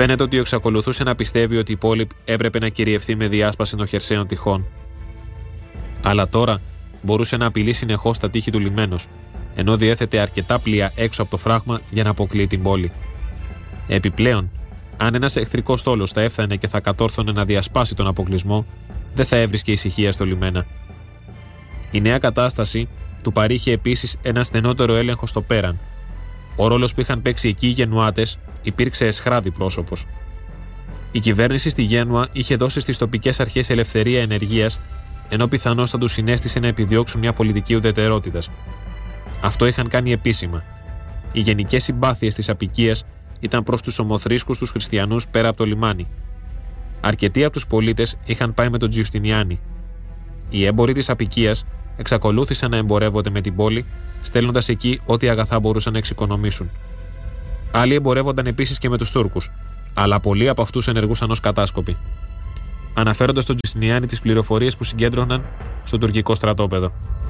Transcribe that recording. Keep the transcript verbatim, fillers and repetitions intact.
Φαίνεται ότι εξακολουθούσε να πιστεύει ότι η πόλη έπρεπε να κυριευθεί με διάσπαση των χερσαίων τυχών. Αλλά τώρα μπορούσε να απειλεί συνεχώς τα τείχη του λιμένος, ενώ διέθετε αρκετά πλοία έξω από το φράγμα για να αποκλείει την πόλη. Επιπλέον, αν ένας εχθρικός στόλος θα έφτανε και θα κατόρθωνε να διασπάσει τον αποκλεισμό, δεν θα έβρισκε ησυχία στο λιμένα. Η νέα κατάσταση του παρήχε επίσης ένα στενότερο έλεγχο στο πέραν. Ο ρόλος που είχαν παίξει εκεί οι Γενουάτες υπήρξε εσχράδι πρόσωπος. Η κυβέρνηση στη Γένουα είχε δώσει στις τοπικές αρχές ελευθερία ενεργείας, ενώ πιθανώς θα τους συνέστησε να επιδιώξουν μια πολιτική ουδετερότητας. Αυτό είχαν κάνει επίσημα. Οι γενικές συμπάθειες της αποικίας ήταν προς τους ομοθρήσκους τους χριστιανούς πέρα από το λιμάνι. Αρκετοί από τους πολίτες είχαν πάει με τον Τζιουστινιάνη. Οι έμποροι της αποικίας εξακολούθησαν να εμπορεύονται με την πόλη, στέλνοντας εκεί ό,τι αγαθά μπορούσαν να εξοικονομήσουν. Άλλοι εμπορεύονταν επίσης και με τους Τούρκους, αλλά πολλοί από αυτούς ενεργούσαν ως κατάσκοποι, αναφέροντας στον Τζιουστινιάνη τις πληροφορίες που συγκέντρωναν στο τουρκικό στρατόπεδο.